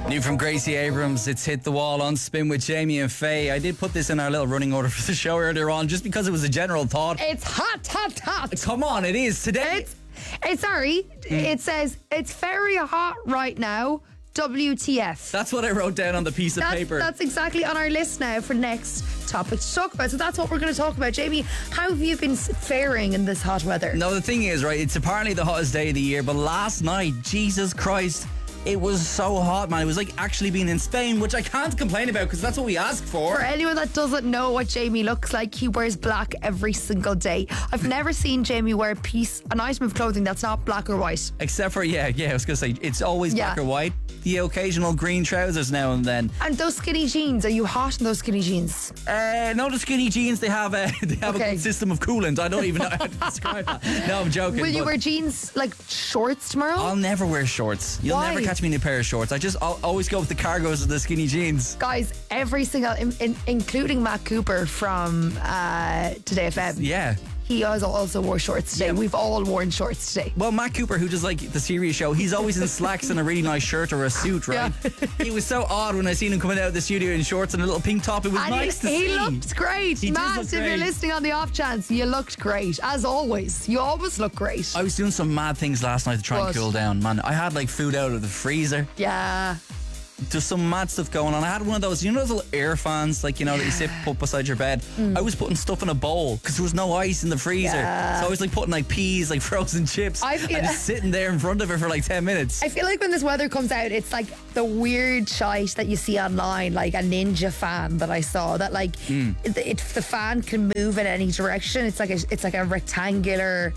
New from Gracie Abrams, it's Hit the Wall on Spin with Jamie and Faye. I did put this in our little running order for the show earlier on just because it was a general thought. It's hot, hot, hot. Come on, it is today. It says it's very hot right now. WTF. That's what I wrote down on the piece of paper. That's exactly on our list now for next topic to talk about. So that's what we're going to talk about. Jamie, how have you been faring in this hot weather? No, the thing is, right, it's apparently the hottest day of the year, but last night, Jesus Christ, it was so hot, man. It was like actually being in Spain, which I can't complain about because that's what we asked for. For anyone that doesn't know what Jamie looks like, he wears black every single day. I've never seen Jamie wear an item of clothing that's not black or white. Except for, I was going to say, it's always black or white. The occasional green trousers now and then. And those skinny jeans, are you hot in those skinny jeans? No, the skinny jeans, they have a good system of coolant. I don't even know how to describe that. No, I'm joking. Will you wear jeans, like shorts tomorrow? I'll never wear shorts. You'll never catch me in a pair of shorts. I'll always go with the cargos and the skinny jeans. Guys, every single, including Matt Cooper from Today FM. Yeah. He also wore shorts today. Yeah. We've all worn shorts today. Well, Matt Cooper, who does like the serious show, he's always in slacks and a really nice shirt or a suit, right? Yeah. He was so odd when I seen him coming out of the studio in shorts and a little pink top. It was nice to see. He looked great. Matt, if you're listening on the off chance, you looked great. As always. You always look great. I was doing some mad things last night to try and cool down, man. I had like food out of the freezer. Yeah. There's some mad stuff going on. I had one of those, those little air fans, like, that you sit put beside your bed. I was putting stuff in a bowl because there was no ice in the freezer. Yeah. So I was like putting like peas, like frozen chips. And just sitting there in front of it for like 10 minutes. I feel like when this weather comes out, it's like the weird shite that you see online, like a Ninja fan that I saw that like the fan can move in any direction. It's like a rectangular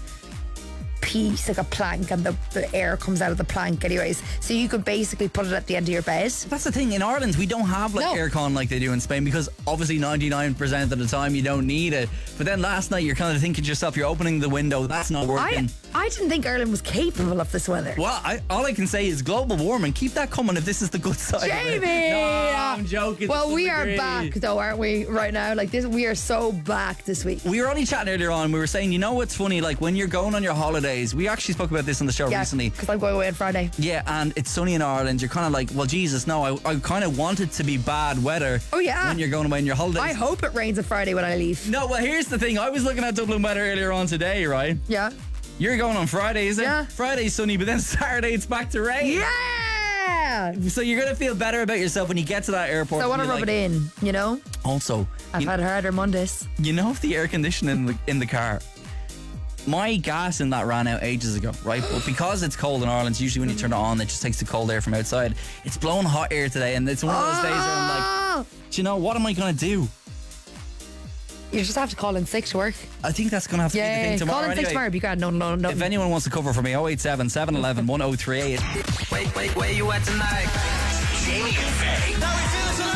piece, like a plank, and the air comes out of the plank anyways, so you could basically put it at the end of your bed. That's the thing, in Ireland we don't have like aircon like they do in Spain, because obviously 99% of the time you don't need it, but then last night you're kind of thinking to yourself, you're opening the window, that's not working. I didn't think Ireland was capable of this weather. Well, all I can say is global warming, keep that coming if this is the good side. Jamie! No, I'm joking. Well, we are back though, aren't we, right now? Like this, we are so back this week. We were only chatting earlier on, we were saying, what's funny, like when you're going on your holidays, we actually spoke about this on the show recently. Because I'm going away on Friday. Yeah, and it's sunny in Ireland, you're kind of like, well, Jesus, no, I kind of want it to be bad weather. Oh yeah. When you're going away on your holidays. I hope it rains on Friday when I leave. No, well, here's the thing, I was looking at Dublin weather earlier on today, right? Yeah. You're going on Friday, is it? Yeah. Friday's sunny, but then Saturday it's back to rain. Yeah! So you're going to feel better about yourself when you get to that airport. So I want to rub it in, Also, I've had harder Mondays. If the air conditioning in the car, my gas in that ran out ages ago, right? But because it's cold in Ireland, usually when you turn it on, it just takes the cold air from outside. It's blowing hot air today, and it's one of those days where I'm like, what am I going to do? You just have to call in sick to work. I think that's going to have to be the thing tomorrow. Call in sick tomorrow. Be grand. No. If anyone wants to cover for me, 087 711 1038. Wait, where you at tonight? Jamie and Faye.